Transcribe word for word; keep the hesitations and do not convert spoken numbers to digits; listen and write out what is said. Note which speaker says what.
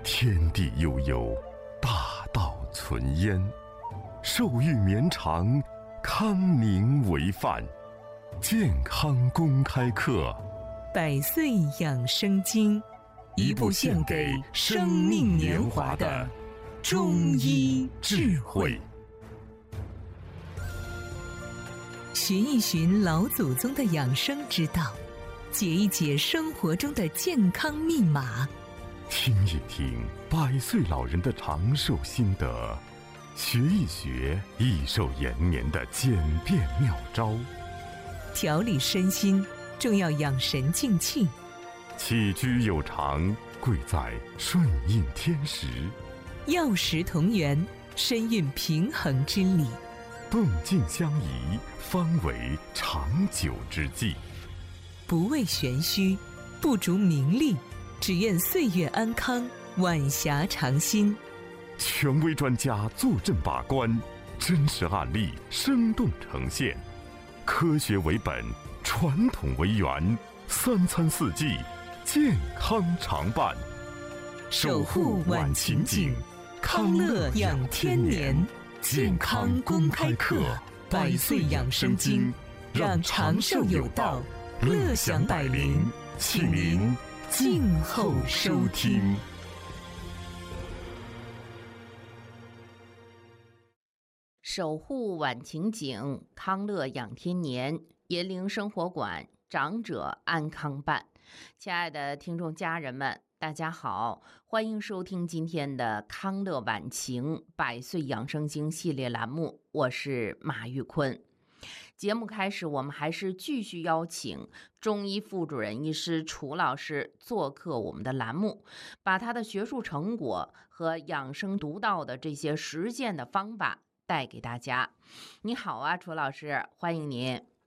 Speaker 1: 天地悠悠，大道存焉。寿育绵长，康宁为范。健康公开课，
Speaker 2: 百岁养生经，一部献给生命年华的中医智慧。寻一寻老祖宗的养生之道，解一解生活中的健康密码，
Speaker 1: 听一听百岁老人的长寿心得，学一学益寿延年的简便妙招。
Speaker 2: 调理身心，重要养神静气。
Speaker 1: 起居有常，贵在顺应天时。
Speaker 2: 药食同源，身运平衡之理。
Speaker 1: 动静相宜，方为长久之计。
Speaker 2: 不为玄虚，不逐名利，只愿岁月安康，晚霞长新。
Speaker 1: 权威专家坐镇把关，真实案例生动呈现。科学为本，传统为源，三餐四季，健康常伴。
Speaker 2: 守护晚晴景，康乐养天年。健康公开课，百岁养生经，让长寿有道，乐享百龄，请您静候收听。
Speaker 3: 守护晚晴景，康乐养天年，银铃生活馆，长者安康办。亲爱的听众家人们，大家好，欢迎收听今天的康乐晚晴百岁养生经系列栏目，我是马玉坤。节目开始，我们还是继续邀请中医副主任医师楚老师做客我们的栏目，把他的学术成果和养生独到的这些实践的方法带给大家。你好啊，楚老师，欢迎您。